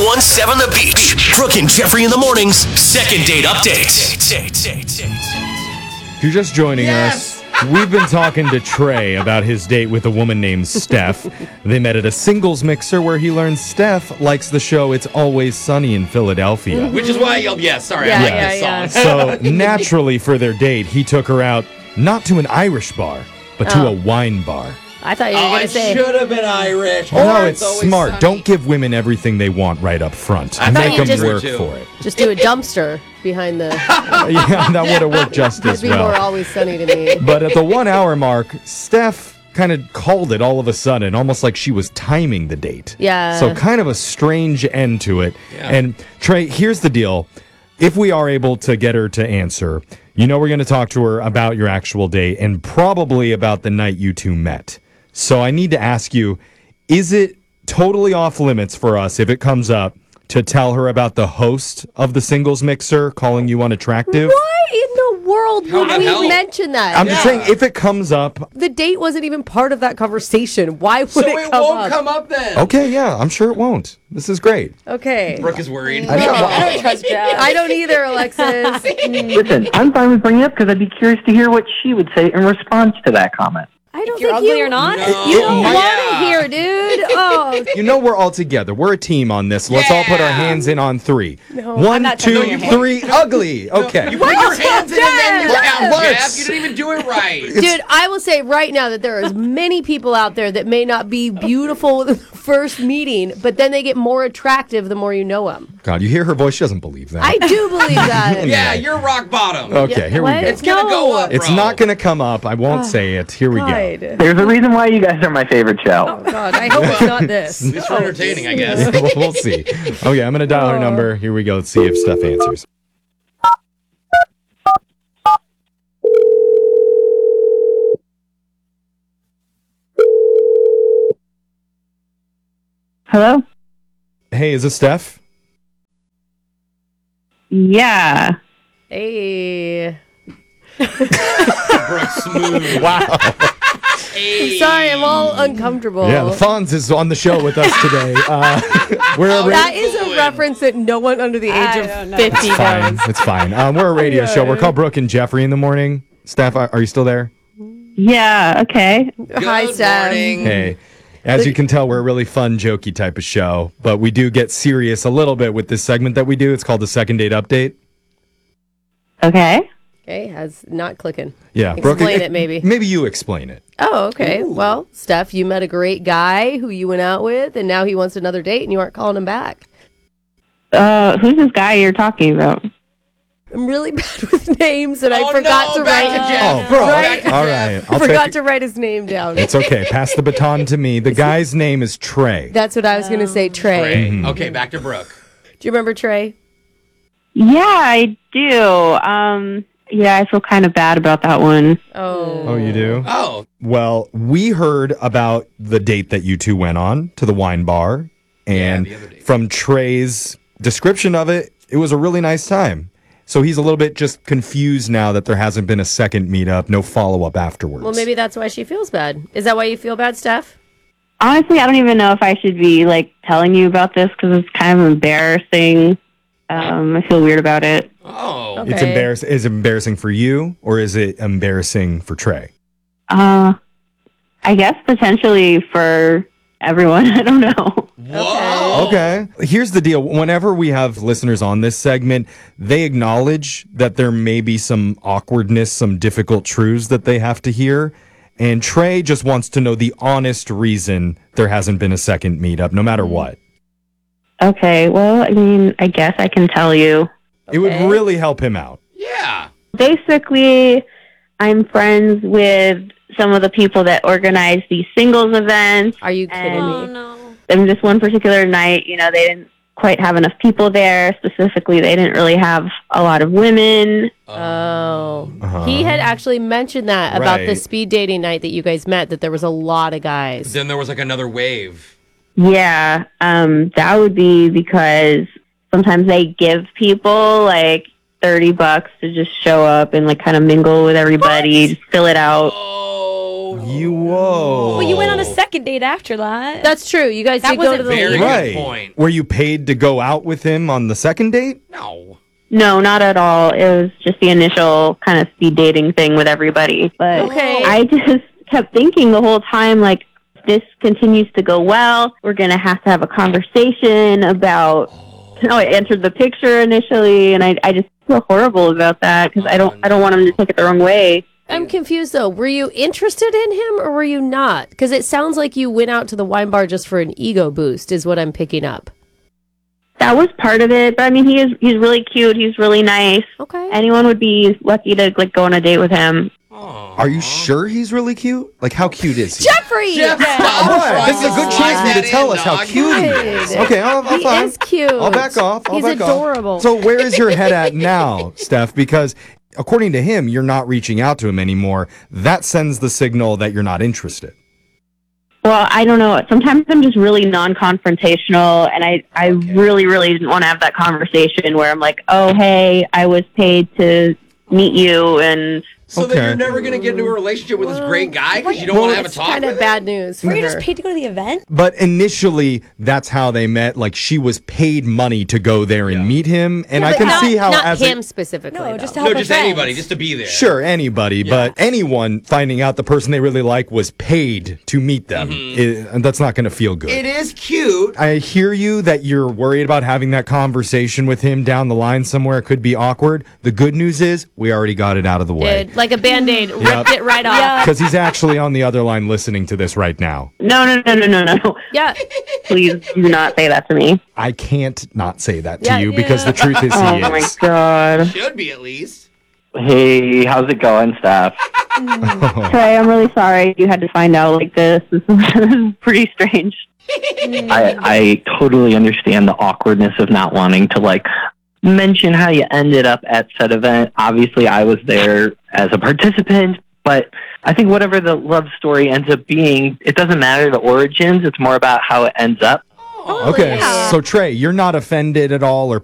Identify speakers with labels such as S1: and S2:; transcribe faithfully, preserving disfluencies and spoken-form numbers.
S1: one point seven The Beach. Brooke and Jeffrey in the mornings. Second date update.
S2: If you're just joining
S3: Yes.
S2: us, we've been talking to Trey about his date with a woman named Steph. They met at a singles mixer where he learned Steph likes the show It's Always Sunny in Philadelphia.
S3: Which is why I yelled yes. Sorry,
S4: Yeah,
S3: I like
S4: yeah,
S3: this
S4: yeah.
S3: song.
S2: So naturally for their date, he took her out not to an Irish bar, but to
S4: Oh.
S2: a wine bar.
S4: I thought you were
S3: Oh,
S4: going
S3: I
S4: to say.
S3: should have been Irish.
S2: Oh, no,
S3: Or
S2: it's
S3: Always
S2: smart.
S3: Sunny.
S2: Don't give women everything they want right up front.
S3: I
S4: thought
S2: Make
S4: you
S2: them
S4: just-
S2: work
S3: Too.
S2: for it.
S4: Just do a dumpster behind the.
S2: Yeah, that would have worked just
S4: That'd
S2: as
S4: be more
S2: well.
S4: always sunny to me.
S2: But at the one hour mark, Steph kind of called it all of a sudden, almost like she was timing the date.
S4: Yeah.
S2: So kind of a strange end to it.
S3: Yeah.
S2: And Trey, here's the deal. If we are able to get her to answer, you know we're going to talk to her about your actual date and probably about the night you two met. So I need to ask you, is it totally off limits for us if it comes up to tell her about the host of the singles mixer calling you unattractive?
S4: Why in the world
S3: How
S4: would
S3: the
S4: we
S3: hell?
S4: mention that?
S2: I'm just
S3: Yeah.
S2: saying, if it comes up,
S4: The date wasn't even part of that conversation. Why would
S3: So
S4: it
S3: it
S4: come
S3: won't
S4: up?
S3: come up then.
S2: okay, yeah, I'm sure it won't. This is great.
S4: Okay.
S3: Brooke is worried.
S2: I know.
S5: I don't trust Jeff.
S4: I don't either, Alexis.
S6: Listen, I'm fine with bringing it up because I'd be curious to hear what she would say in response to that comment.
S4: I don't
S5: If you're
S4: think
S5: ugly
S4: you,
S5: or not?
S3: No.
S4: You don't
S3: Yeah.
S4: want to hear, dude. Oh,
S2: You know we're all together. We're a team on this. Let's all put our
S3: Yeah.
S2: hands in on three.
S4: No,
S2: One,
S5: I'm not
S2: two,
S5: touching your hand.
S2: three. Ugly. Okay.
S3: You put your hands in and then you
S4: Yes.
S3: out,
S2: Yes.
S3: Jeff. You didn't even do it right.
S4: dude, I will say right now that there are as many people out there that may not be beautiful with the first meeting, but then they get more attractive the more you know them.
S2: God, you hear her voice. She doesn't believe that.
S4: I do believe that.
S3: Yeah, you're rock bottom.
S2: Okay, here we
S4: What?
S2: go.
S3: It's gonna go
S4: No.
S3: up,
S2: It's
S3: bro.
S2: not going to come up. I won't say it. Here we go.
S4: God.
S6: There's a reason why you guys are my favorite show.
S4: Oh, God. I hope it's not this.
S3: It's for entertaining, I guess.
S2: we'll, we'll see. Okay, I'm going to dial her number. Here we go. Let's see if Steph answers.
S6: Hello?
S2: Hey, is this Steph?
S6: Yeah.
S4: Hey.
S3: Brooke, smooth.
S2: Wow.
S3: Hey.
S4: Sorry, I'm all uncomfortable.
S2: Yeah, the Fonz is on the show with us today. Uh, we're a ra-
S4: That is a
S3: Fluid.
S4: reference that no one under the age
S5: I
S4: of
S5: don't know.
S4: fifty
S2: It's fine.
S4: knows.
S2: It's fine. Um, we're a radio show. We're called Brooke and Jeffrey in the morning. Steph, are, are you still there?
S6: Yeah, okay.
S3: Good
S4: Hi, Sam.
S3: morning.
S2: Hey. As you can tell, we're a really fun, jokey type of show, but we do get serious a little bit with this segment that we do. It's called the Second Date Update.
S6: Okay.
S4: Okay, has not clicking.
S2: Yeah,
S4: Explain it, maybe.
S2: Maybe you explain it.
S4: Oh, okay. Well, Steph, you met a great guy who you went out with, and now he wants another date, and you aren't calling him back.
S6: Uh, who's this guy you're talking about?
S4: I'm really bad with names, and
S3: Oh,
S4: I forgot
S3: no,
S4: to
S3: back
S4: write.
S3: to Jeff.
S2: Oh, bro.
S3: Back to
S2: All
S3: Jeff.
S2: right. I'll
S4: forgot
S2: take
S4: to write his name down.
S2: It's okay. Pass the baton to me. The guy's name is Trey.
S4: That's what I was going to say, Trey.
S3: Great.
S2: Mm-hmm.
S3: Okay, back to Brooke.
S4: Do you remember Trey?
S6: Yeah, I do. Um, yeah, I feel kind of bad about that one.
S4: Oh.
S2: Oh, you do?
S3: Oh,
S2: Well, we heard about the date that you two went on to the wine bar, and
S3: the other date.
S2: from Trey's description of it, it was a really nice time. So he's a little bit just confused now that there hasn't been a second meetup, no follow-up afterwards.
S4: Well, maybe that's why she feels bad. Is that why you feel bad, Steph?
S6: Honestly, I don't even know if I should be, like, telling you about this because it's kind of embarrassing. Um, I feel weird about it.
S3: oh.
S4: Okay.
S2: It's embarrassing. Is it embarrassing for you, or is it embarrassing for Trey?
S6: Uh, I guess potentially for everyone. I don't know.
S3: Whoa.
S2: Okay. Here's the deal. Whenever we have listeners on this segment, they acknowledge that there may be some awkwardness, some difficult truths that they have to hear. And Trey just wants to know the honest reason there hasn't been a second meetup, no matter what.
S6: Okay, well, I mean, I guess I can tell you.
S2: It would
S4: Okay.
S2: really help him out.
S3: Yeah.
S6: Basically, I'm friends with some of the people that organize these singles events.
S4: Are you kidding
S6: Oh,
S4: me?
S5: no.
S6: And just one particular night, you know, they didn't quite have enough people there. Specifically, they didn't really have a lot of women.
S4: Oh.
S2: Uh-huh.
S4: He had actually mentioned that about the
S2: Right.
S4: speed dating night that you guys met, that there was a lot of guys.
S3: Then there was like another wave.
S6: Yeah, um, that would be because sometimes they give people like thirty bucks to just show up and like kind of mingle with everybody, just fill it out.
S3: Oh,
S2: You whoa.
S5: Well, you went on a second date after that.
S4: That's true. You guys
S5: That
S4: did go to
S5: wasn't
S4: the
S3: very
S4: league.
S3: good
S2: Right.
S3: point.
S2: Were you paid to go out with him on the second date?
S3: No.
S6: No, not at all. It was just the initial kind of speed dating thing with everybody. But
S4: Okay.
S6: I just kept thinking the whole time, like, if this continues to go well, we're going to have to have a conversation about, you know, I entered the picture initially, and I, I just feel horrible about that because I don't, I don't want him to take it the wrong way.
S4: I'm confused though. Were you interested in him or were you not? Because it sounds like you went out to the wine bar just for an ego boost, is what I'm picking up.
S6: That was part of it, but I mean, he is, he's really cute. He's really nice.
S4: Okay.
S6: Anyone would be lucky to, like, go on a date with him.
S2: Are you sure he's really cute? Like, how cute is he?
S4: Jeffrey!
S3: Jeff,
S5: Yeah.
S3: stop
S2: What?
S3: trying
S2: This is a
S3: to
S2: good
S3: slide
S2: chance for you
S3: that
S2: to tell
S3: in,
S2: us how
S3: dog.
S2: cute he is.
S4: Good.
S2: Okay, I'll, I'll
S4: He
S2: fine.
S4: is cute.
S2: I'll back off. I'll
S4: He's
S2: back
S4: adorable.
S2: Off. So where is your head at now, Steph? Because according to him, you're not reaching out to him anymore. That sends the signal that you're not interested.
S6: Well, I don't know. Sometimes I'm just really non-confrontational, and I, I really, really didn't want to have that conversation where I'm like, oh, hey, I was paid to meet you, and
S3: So
S2: Okay.
S3: that you're never going to get into a relationship with this great guy because you don't
S4: Well,
S3: want to have a
S4: it's
S3: talk
S4: kind
S3: with
S4: of
S3: him?
S4: bad news for
S5: Were you
S4: her.
S5: just paid to go to the event?
S2: But initially, that's how they met. Like, she was paid money to go there and
S3: Yeah.
S2: meet him. And
S4: Yeah,
S2: I
S4: but
S2: can
S4: not,
S2: see how
S4: not
S2: as
S4: him
S2: a,
S4: specifically.
S5: No,
S4: though.
S5: just to
S3: No,
S5: help
S3: just
S5: her friends.
S3: anybody, just to be there.
S2: Sure, anybody, but anyone finding out the person they really like was paid to meet them,
S3: Mm-hmm.
S2: i- and that's not going to feel good.
S3: It is cute.
S2: I hear you that you're worried about having that conversation with him down the line somewhere. It could be awkward. The good news is we already got it out of the way.
S4: Did, like a band-aid, ripped it right off.
S5: Yeah.
S2: Because he's actually on the other line listening to this right now.
S6: no, no, no, no, no, no.
S4: Yeah.
S6: Please do not say that to me.
S2: I can't not say that to
S4: Yeah,
S2: you because the truth is he
S6: Oh, my
S2: is.
S6: God.
S3: Should be at least.
S7: Hey, how's it going, Steph?
S6: Trey, I'm really sorry you had to find out like this. This is pretty strange.
S7: I I totally understand the awkwardness of not wanting to like mention how you ended up at said event. Obviously, I was there as a participant, but I think whatever the love story ends up being, it doesn't matter the origins. It's more about how it ends up.
S2: Okay, so Trey, you're not offended at all or